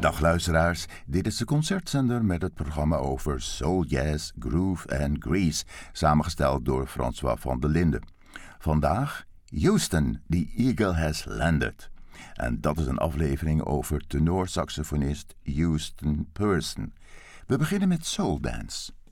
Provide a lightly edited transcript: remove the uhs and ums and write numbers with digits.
Dag luisteraars, dit is de concertzender met het programma over soul, jazz, groove en grease, samengesteld door François van der Linden. Vandaag Houston, the Eagle has landed. En dat is een aflevering over tenorsaxofonist Houston Person. We beginnen met Soul Dance.